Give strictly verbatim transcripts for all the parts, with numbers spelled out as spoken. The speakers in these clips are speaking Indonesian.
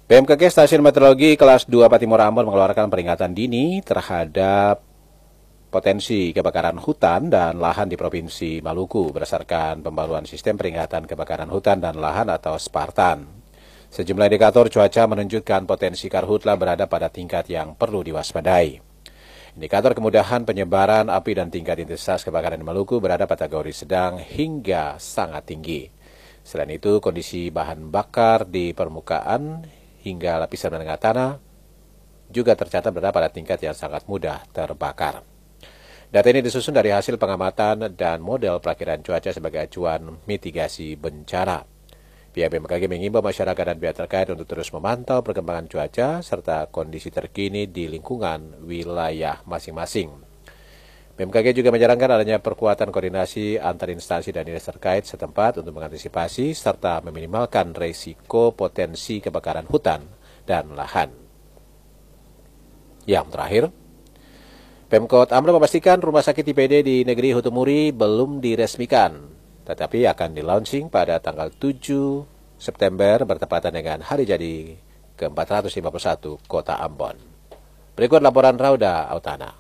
B M K G Stasiun Meteorologi Kelas dua Patimura Ambon mengeluarkan peringatan dini terhadap potensi kebakaran hutan dan lahan di Provinsi Maluku berdasarkan pembaruan sistem peringatan kebakaran hutan dan lahan atau Spartan. Sejumlah indikator cuaca menunjukkan potensi karhutla berada pada tingkat yang perlu diwaspadai. Indikator kemudahan penyebaran api dan tingkat intensitas kebakaran di Maluku berada pada kategori sedang hingga sangat tinggi. Selain itu, kondisi bahan bakar di permukaan hingga lapisan menengah tanah juga tercatat berada pada tingkat yang sangat mudah terbakar. Data ini disusun dari hasil pengamatan dan model perakiraan cuaca sebagai acuan mitigasi bencana. Pihak B M K G mengimbau masyarakat dan pihak terkait untuk terus memantau perkembangan cuaca serta kondisi terkini di lingkungan wilayah masing-masing. B M K G juga menyarankan adanya perkuatan koordinasi antar instansi dan dinas terkait setempat untuk mengantisipasi serta meminimalkan risiko potensi kebakaran hutan dan lahan. Yang terakhir, Pemkot Ambon memastikan rumah sakit I P D di negeri Hutumuri belum diresmikan, tetapi akan di-launching pada tanggal tujuh September bertepatan dengan hari jadi ke empat ratus lima puluh satu Kota Ambon. Berikut laporan Rauda Autana.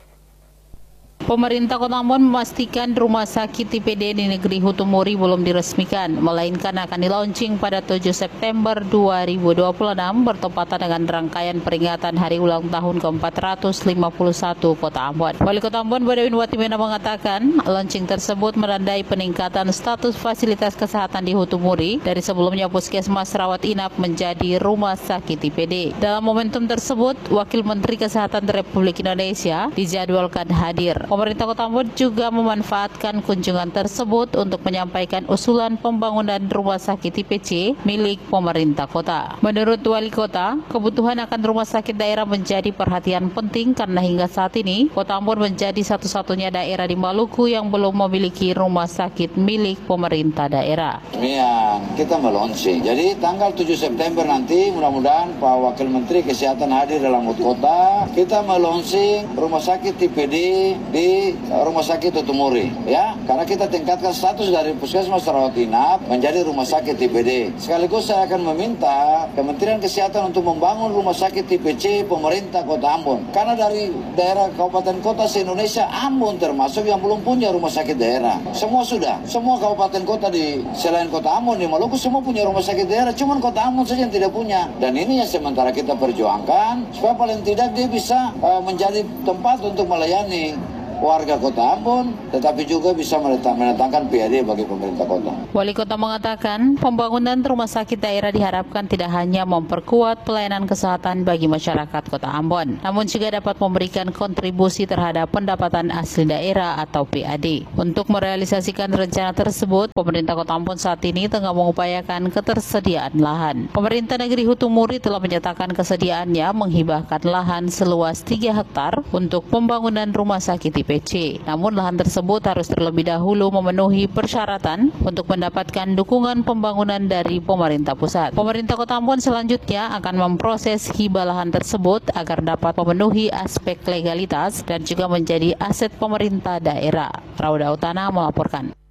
Pemerintah Kota Ambon memastikan rumah sakit I P D di negeri Hutumuri belum diresmikan, melainkan akan di-launching pada tujuh September dua ribu dua puluh enam bertepatan dengan rangkaian peringatan hari ulang tahun ke empat ratus lima puluh satu Kota Ambon. Wali Kota Ambon Badawin Watimena mengatakan, launching tersebut menandai peningkatan status fasilitas kesehatan di Hutumuri dari sebelumnya puskesmas rawat inap menjadi rumah sakit I P D. Dalam momentum tersebut, Wakil Menteri Kesehatan Republik Indonesia dijadwalkan hadir. Pemerintah Kota Ambon juga memanfaatkan kunjungan tersebut untuk menyampaikan usulan pembangunan rumah sakit I P C milik pemerintah kota. Menurut Wali Kota, kebutuhan akan rumah sakit daerah menjadi perhatian penting karena hingga saat ini Kota Ambon menjadi satu-satunya daerah di Maluku yang belum memiliki rumah sakit milik pemerintah daerah. Ya, kita melunching. Jadi tanggal tujuh September nanti mudah-mudahan Pak Wakil Menteri Kesehatan hadir dalam kota. Kita melunching rumah sakit I P D di di Rumah Sakit Hutumuri, ya, karena kita tingkatkan status dari puskesmas rawat inap menjadi rumah sakit I P D. Sekaligus saya akan meminta Kementerian Kesehatan untuk membangun rumah sakit I P C pemerintah Kota Ambon, karena dari daerah kabupaten kota se-Indonesia Ambon termasuk yang belum punya rumah sakit daerah. Semua sudah, semua kabupaten kota di selain Kota Ambon di Maluku semua punya rumah sakit daerah, cuman Kota Ambon saja yang tidak punya. Dan ini yang sementara kita perjuangkan supaya paling tidak dia bisa uh, menjadi tempat untuk melayani warga Kota Ambon, tetapi juga bisa mendatangkan P A D bagi pemerintah kota. Wali Kota mengatakan, pembangunan rumah sakit daerah diharapkan tidak hanya memperkuat pelayanan kesehatan bagi masyarakat Kota Ambon, namun juga dapat memberikan kontribusi terhadap pendapatan asli daerah atau P A D. Untuk merealisasikan rencana tersebut, pemerintah Kota Ambon saat ini tengah mengupayakan ketersediaan lahan. Pemerintah negeri Hutumuri telah menyatakan kesediaannya menghibahkan lahan seluas tiga hektar untuk pembangunan rumah sakit I P D. Namun lahan tersebut harus terlebih dahulu memenuhi persyaratan untuk mendapatkan dukungan pembangunan dari pemerintah pusat. Pemerintah Kota Ambon selanjutnya akan memproses hibah lahan tersebut agar dapat memenuhi aspek legalitas dan juga menjadi aset pemerintah daerah. Rauda Autana melaporkan.